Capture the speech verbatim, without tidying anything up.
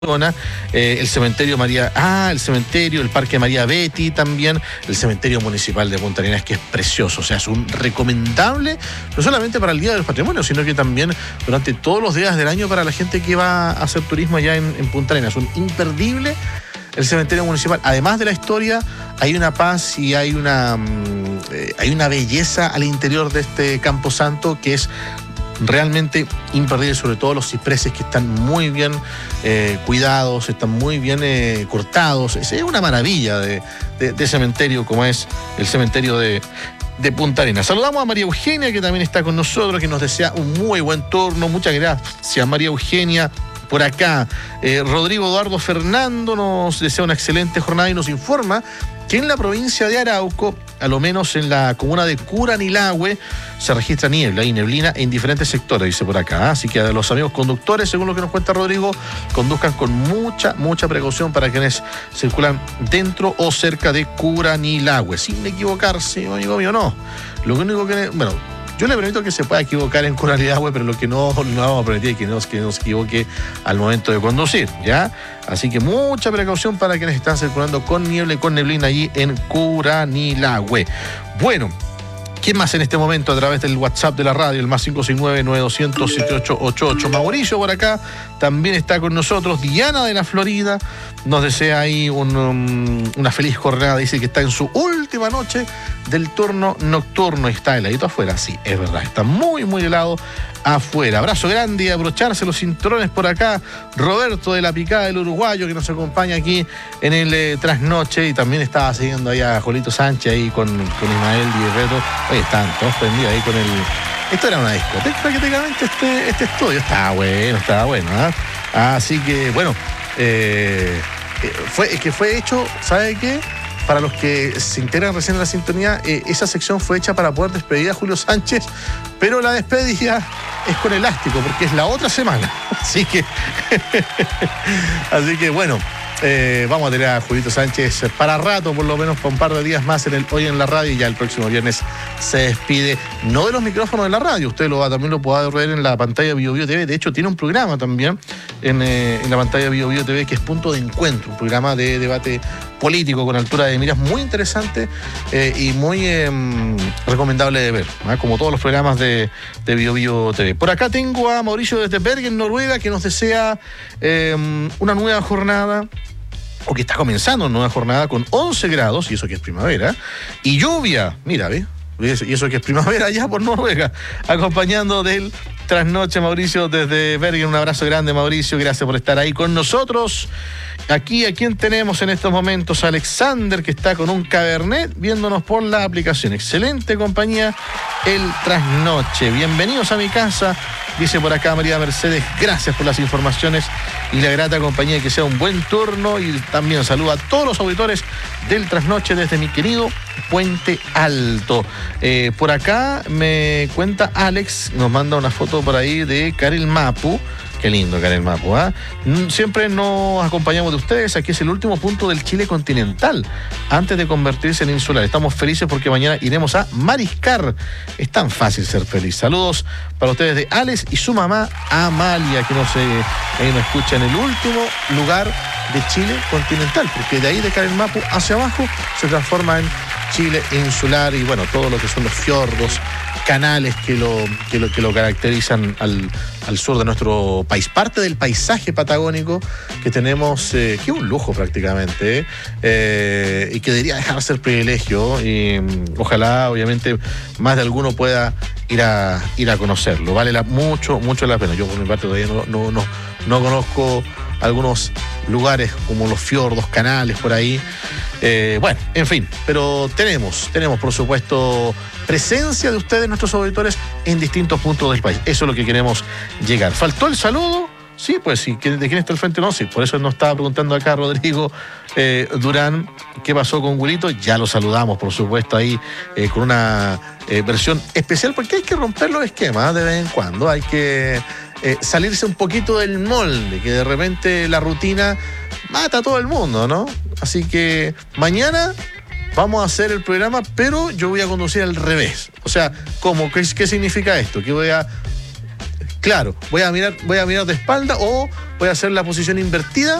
zona, eh, el cementerio María, ah, el cementerio, el Parque María Betty también, el cementerio municipal de Punta Arenas, que es precioso, o sea, es un recomendable, no solamente para el Día de los Patrimonios, sino que también durante todos los días del año para la gente que va a hacer turismo allá en, en Punta Arenas, un imperdible el cementerio municipal. Además de la historia, hay una paz y hay una, eh, hay una belleza al interior de este camposanto que es realmente imperdible, sobre todo los cipreses que están muy bien eh, cuidados, están muy bien eh, cortados. Es, es una maravilla de, de, de cementerio como es el cementerio de, de Punta Arenas. Saludamos a María Eugenia, que también está con nosotros, que nos desea un muy buen turno. Muchas gracias, María Eugenia. Por acá, eh, Rodrigo Eduardo Fernando nos desea una excelente jornada y nos informa que en la provincia de Arauco, a lo menos en la comuna de Curanilahue, se registra niebla y neblina en diferentes sectores, dice por acá. Así que a los amigos conductores, según lo que nos cuenta Rodrigo, conduzcan con mucha, mucha precaución para quienes circulan dentro o cerca de Curanilahue. Sin equivocarse, amigo mío, no. Lo único que... Bueno... Yo le permito que se pueda equivocar en Curanilahue, pero lo que no, no vamos a permitir es que no, que no se equivoque al momento de conducir, ¿ya? Así que mucha precaución para quienes están circulando con niebla y con neblina allí en Curanilahue. Bueno, ¿quién más en este momento a través del WhatsApp de la radio, el más cinco seis nueve, nueve dos cero cero, siete ocho ocho ocho? Mauricio por acá también está con nosotros. Diana de la Florida nos desea ahí un, um, una feliz jornada. Dice que está en su última noche del turno nocturno y está heladito afuera. Sí, es verdad, está muy, muy helado afuera. Abrazo grande y abrocharse los cinturones por acá. Roberto de la Picada del Uruguayo, que nos acompaña aquí en el eh, trasnoche, y también estaba siguiendo ahí a Jolito Sánchez ahí con, con Ismael Guerrero. Oye, están todos prendidos ahí con el... Esto era una discoteca prácticamente, este, este estudio. Estaba bueno, estaba bueno, ¿eh? Así que, bueno, eh, fue, es que fue hecho, ¿sabe qué? Para los que se integran recién en la sintonía, eh, esa sección fue hecha para poder despedir a Julio Sánchez, pero la despedida es con elástico, porque es la otra semana. Así que, así que bueno, eh, vamos a tener a Julito Sánchez para rato, por lo menos para un par de días más en el Hoy en la Radio, y ya el próximo viernes se despide, no de los micrófonos de la radio, usted lo va, también lo puede ver en la pantalla de Bio Bio T V. De hecho, tiene un programa también en, eh, en la pantalla de Bio Bio T V, que es Punto de Encuentro, un programa de debate político con altura de miras muy interesante eh, y muy eh, recomendable de ver, ¿eh? Como todos los programas de, de Bio Bio T V. Por acá tengo a Mauricio desde Bergen, Noruega, que nos desea eh, una nueva jornada, o que está comenzando una nueva jornada con once grados, y eso que es primavera, y lluvia, mira, ¿ves? Y eso que es primavera allá por Noruega, acompañando del trasnoche. Mauricio desde Bergen, un abrazo grande, Mauricio, gracias por estar ahí con nosotros. Aquí, ¿a quién tenemos en estos momentos? Alexander, que está con un Cabernet viéndonos por la aplicación. Excelente compañía, el trasnoche. Bienvenidos a mi casa, dice por acá María Mercedes. Gracias por las informaciones y la grata compañía, y que sea un buen turno. Y también saludo a todos los auditores del trasnoche desde mi querido Puente Alto. Eh, por acá me cuenta Alex, nos manda una foto por ahí de Karel Mapu. Qué lindo, Karel Mapu, ¿eh? Siempre nos acompañamos de ustedes. Aquí es el último punto del Chile continental antes de convertirse en insular. Estamos felices porque mañana iremos a mariscar. Es tan fácil ser feliz. Saludos para ustedes de Alex y su mamá Amalia, que nos, eh, ahí nos escucha en el último lugar de Chile continental, porque de ahí de Karel Mapu hacia abajo se transforma en Chile insular, y bueno, todo lo que son los fiordos, canales que lo, que lo, que lo caracterizan al, al sur de nuestro país. Parte del paisaje patagónico que tenemos, eh, que es un lujo prácticamente, eh, eh, y que debería dejar de ser privilegio, y um, ojalá obviamente más de alguno pueda ir a, ir a conocerlo. Vale la, mucho, mucho la pena. Yo por mi parte todavía no, no, no, no conozco algunos lugares como los fiordos, canales por ahí. Eh, bueno, en fin, pero tenemos, tenemos por supuesto presencia de ustedes, nuestros auditores, en distintos puntos del país. Eso es lo que queremos llegar. ¿Faltó el saludo? Sí, pues sí. ¿De quién está al frente? No, sí. Por eso nos estaba preguntando acá Rodrigo eh, Durán qué pasó con Wilito. Ya lo saludamos, por supuesto, ahí eh, con una eh, versión especial, porque hay que romper los esquemas de vez en cuando. Hay que eh, salirse un poquito del molde, que de repente la rutina mata a todo el mundo, ¿no? Así que mañana vamos a hacer el programa, pero yo voy a conducir al revés. O sea, ¿cómo? ¿Qué, qué significa esto? Que voy a Claro, voy a mirar, voy a mirar de espalda o voy a hacer la posición invertida